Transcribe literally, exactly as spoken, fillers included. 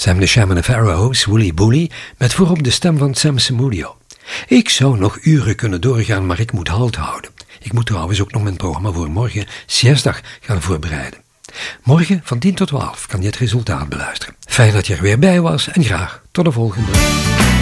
Sam de Sham en de Pharaohs, Wooly Bully, met voorop de stem van Sam Samudio. Ik zou nog uren kunnen doorgaan, maar ik moet halt houden. Ik moet trouwens ook nog mijn programma voor morgen, Siestdag, gaan voorbereiden. Morgen van tien tot twaalf kan je het resultaat beluisteren. Fijn dat je er weer bij was en graag tot de volgende.